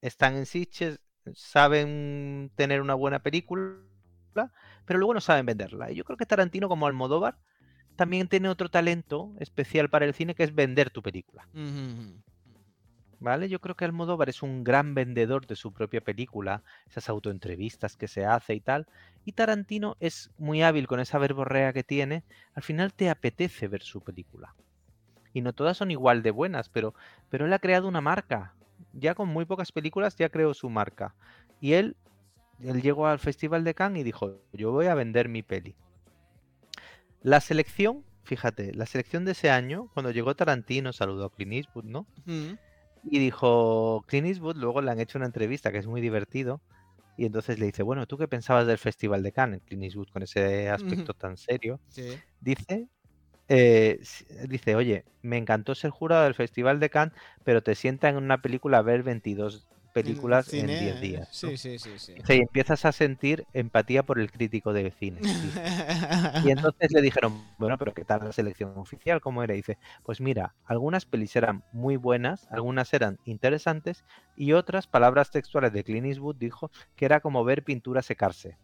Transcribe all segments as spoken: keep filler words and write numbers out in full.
están en Sitges, saben tener una buena película, pero luego no saben venderla. Y yo creo que Tarantino, como Almodóvar, también tiene otro talento especial para el cine, que es vender tu película. Ujú. ¿Vale? Yo creo que Almodóvar es un gran vendedor de su propia película, esas autoentrevistas que se hace y tal. Y Tarantino es muy hábil con esa verborrea que tiene. Al final te apetece ver su película. Y no todas son igual de buenas, pero, pero él ha creado una marca. Ya con muy pocas películas ya creó su marca. Y él, él llegó al Festival de Cannes y dijo, yo voy a vender mi peli. La selección, fíjate, la selección de ese año, cuando llegó Tarantino, saludó a Clint Eastwood, ¿no? Ujú. Y dijo, Clint Eastwood, luego le han hecho una entrevista que es muy divertido. Y entonces le dice, bueno, ¿tú qué pensabas del Festival de Cannes? Clint Eastwood, con ese Ujú. aspecto tan serio, Sí. dice, eh, s- dice, oye, me encantó ser jurado del Festival de Cannes, pero te sientan en una película a ver veintidós En el películas en diez cine, días, ¿no? sí, sí, sí, sí. Dice, y empiezas a sentir empatía por el crítico de cine, dice. Y entonces le dijeron, bueno, pero ¿qué tal la selección oficial? ¿Cómo era? Y dice, pues mira, algunas pelis eran muy buenas, algunas eran interesantes y otras, palabras textuales de Clint Eastwood, dijo que era como ver pintura secarse.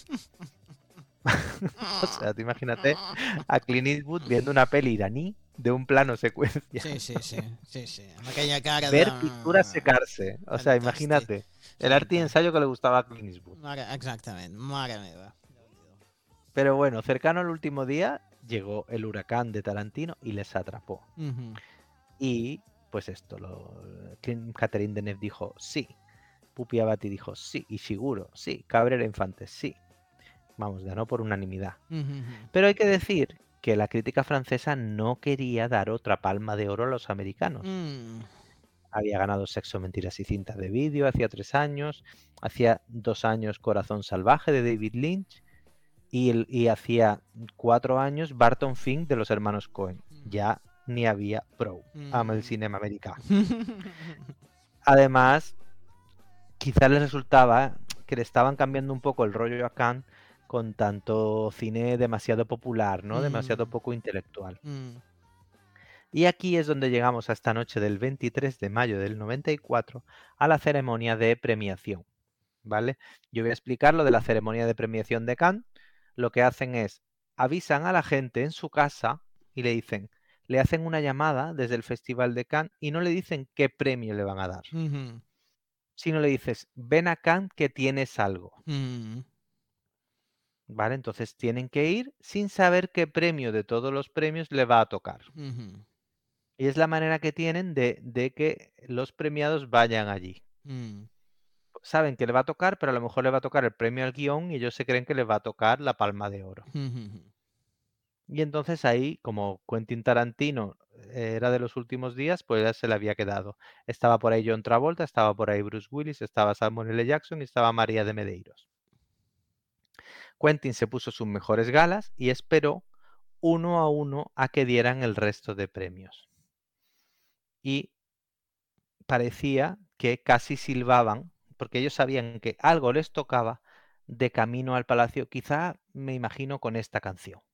O sea, tú imagínate a Clint Eastwood viendo una peli iraní de un plano secuencia. Sí, sí, sí, sí, sí. Amb aquella cara de... Ver pintura secarse. O sea, Fantàstic, imagínate. El arte y fantàstic. ensayo que le gustaba a Clint Eastwood. Mare, exactament, mare meva. Pero bueno, cercano al último día, llegó el huracán de Tarantino y les atrapó. Mhm. Y pues esto, lo, Clint- Catherine Deneuve dijo sí, Pupi Avati dijo sí, y Ishiguro sí, Cabrera Infante sí. Vamos, ganó por unanimidad. Mhm. Pero hay que decir que la crítica francesa no quería dar otra palma de oro a los americanos. Mm. Había ganado Sexo, Mentiras y Cintas de Vídeo hacía tres años, hacía dos años Corazón Salvaje de David Lynch y, el- y hacía cuatro años Barton Fink de los hermanos Coen. Ya ni había pro. Ama el Mm. cinema americano. Además, quizás les resultaba que le estaban cambiando un poco el rollo a Kant con tanto cine demasiado popular, ¿no? Demasiado Mm. poco intelectual. Mm. Y aquí es donde llegamos a esta noche del veintitrés de mayo del noventa y cuatro a la ceremonia de premiación, ¿vale? Yo voy a explicar lo de la ceremonia de premiación de Cannes. Lo que hacen es avisan a la gente en su casa y le dicen, le hacen una llamada desde el Festival de Cannes y no le dicen qué premio le van a dar, Mhm. sino le dices, ven a Cannes que tienes algo, Mm. ¿vale? Entonces tienen que ir sin saber qué premio de todos los premios le va a tocar. Mhm. Y es la manera que tienen de, de que los premiados vayan allí. Mm. Saben que le va a tocar, pero a lo mejor le va a tocar el premio al guión y ellos se creen que les va a tocar la Palma de Oro. Mhm. Y entonces ahí, como Quentin Tarantino eh, era de los últimos días, pues ya se le había quedado. Estaba por ahí John Travolta, estaba por ahí Bruce Willis, estaba Samuel L. Jackson y estaba María de Medeiros. Quentin se puso sus mejores galas y esperó uno a uno a que dieran el resto de premios. Y parecía que casi silbaban, porque ellos sabían que algo les tocaba de camino al palacio, quizá me imagino con esta canción.